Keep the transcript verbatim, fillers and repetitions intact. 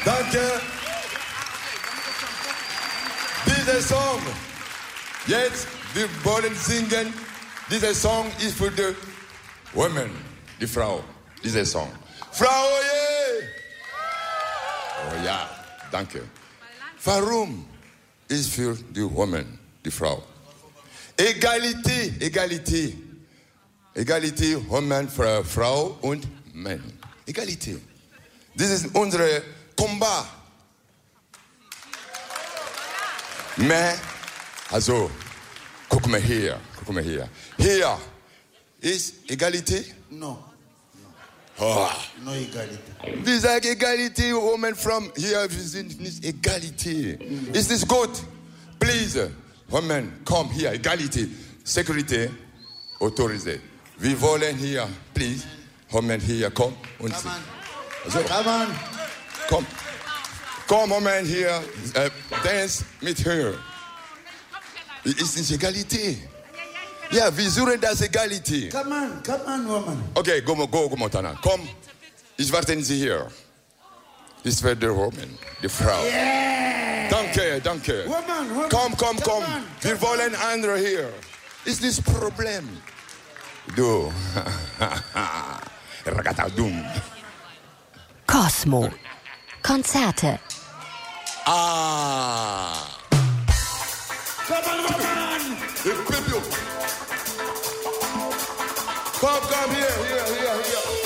Danke. Dieser Song, jetzt, wir wollen singen. Dieser Song ist für die Women, die Frau. Dieser Song. Frau, oje! Oh ja, danke. Warum ist für die Women, die Frau? Egalität, Egalität. Egalität, Women, Frau und Mann. Egalität. Das ist unser Combat. Mais, also, guck mal hier, guck mal hier. Hier ist Egalität? No. Oh. No Egalität. Wir sagen Egalität, Women from hier, wir sind nicht Egalität. Mm. Ist das gut? Please, Women, komm hier, Egalität. Security, autorisé. Wir wollen hier, please, Women hier, komm. Und Come on. Also, Come on. komm. Komm, Women hier, äh, dance mit her. Ist nicht Egalität. Ja, wir suchen das Egalität. Come on, come on, woman. Okay, go, go, go, Montana. Komm, ich warte Sie hier. Das wird die Woman, die Frau. Yeah. Danke, danke. Woman, woman. Komm, komm, komm. On, Wir wollen andere hier. Ist das Problem? Du. Ragagadum. Cosmo. Konzerte. Ah. Come on, woman. Komm, komm, hier, hier, hier, hier.